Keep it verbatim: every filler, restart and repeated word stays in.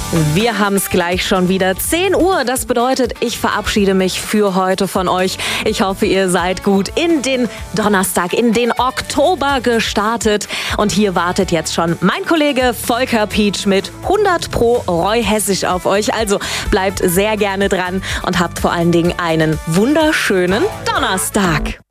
Wir haben es gleich schon wieder. zehn Uhr, das bedeutet, ich verabschiede mich für heute von euch. Ich hoffe, ihr seid gut in den Donnerstag, in den Oktober gestartet. Und hier wartet jetzt schon mein Kollege Volker Pietsch mit hundert Pro Roy Hessisch auf euch. Also bleibt sehr gerne dran und habt vor allen Dingen einen wunderschönen Donnerstag.